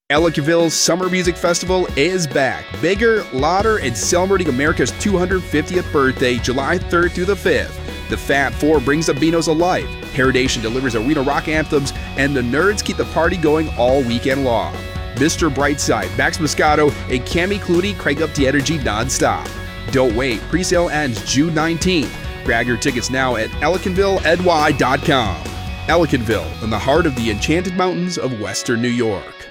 Ellicottville's Summer Music Festival is back. Bigger, louder, and celebrating America's 250th birthday, July 3rd through the 5th. The Fab Four brings the Beanos alive. Heredation delivers arena rock anthems, and the Nerds keep the party going all weekend long. Mr. Brightside, Max Moscato, and Cami Clooney crank up the energy nonstop. Don't wait, presale ends June 19th. Grab your tickets now at ellicottvilleny.com. Ellicottville, in the heart of the Enchanted Mountains of Western New York.